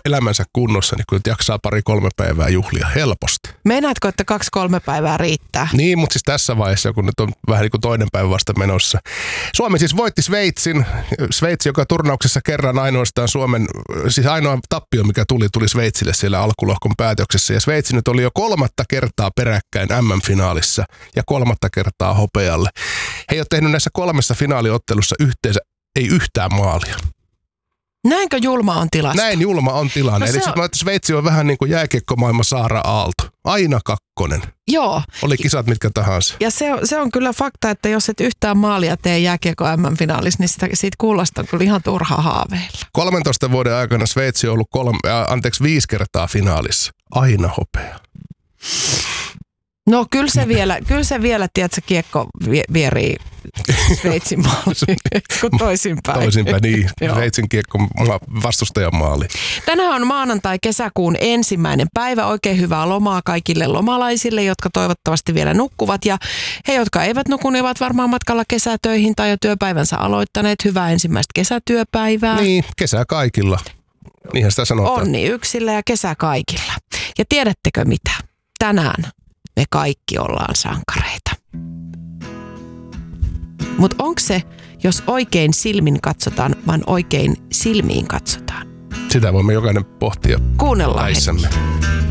elämänsä kunnossa, niin kyllä jaksaa 2-3 päivää juhlia helposti. Meinaatko, että 2-3 päivää riittää? Niin, mutta siis tässä vaiheessa, kun nyt on vähän niin kuin toinen päivä vasta menossa. Suomi siis voitti Sveitsin. Sveitsi, joka turnauksessa kerran ainoastaan siis ainoa tappio, mikä tuli Sveitsille siellä alkulohkon päätöksessä. Ja Sveitsi nyt oli jo 3. kertaa peräkkäin MM-finaalissa ja 3. kertaa hopealle. He ei ole tehnyt näissä 3 finaaliottelussa yhteensä ei yhtään maalia. Näinkö julma on tilanne? Näin julma on tilanne. No eli sitten Sveitsi on vähän niin kuin jääkiekkomaailman Saara Aalto. Aina 2. Joo. Oli kisat mitkä tahansa. Ja se on kyllä fakta, että jos et yhtään maalia tee jääkiekko MM-finaalissa, niin siitä kuulostaa kyllä ihan turhaa haaveilla. 13 vuoden aikana Sveitsi on ollut 5 kertaa finaalissa. Aina hopea. No kyllä se vielä, tiedätkö, kiekko vierii Sveitsin maaliin, kun toisinpäin. Toisinpäin, niin. Sveitsin kiekko vastustajan maali. Tänään on maanantai kesäkuun 1. päivä. Oikein hyvää lomaa kaikille lomalaisille, jotka toivottavasti vielä nukkuvat. Ja he, jotka eivät nuku, niin ovat varmaan matkalla kesätöihin tai jo työpäivänsä aloittaneet. Hyvää ensimmäistä kesätyöpäivää. Niin, kesä kaikilla. Niinhän sitä sanotaan. Onni yksillä ja kesä kaikilla. Ja tiedättekö mitä? Tänään me kaikki ollaan sankareita. Mutta onko se, jos oikein silmin katsotaan, vaan oikein silmiin katsotaan? Sitä voimme jokainen pohtia. Kuunnellaan hetki.